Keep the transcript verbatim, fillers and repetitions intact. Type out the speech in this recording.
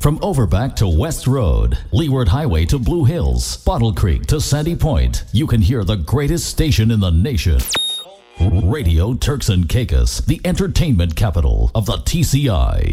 From Overback to West Road, Leeward Highway to Blue Hills, Bottle Creek to Sandy Point, you can hear the greatest station in the nation. Radio Turks and Caicos, the entertainment capital of the T C I.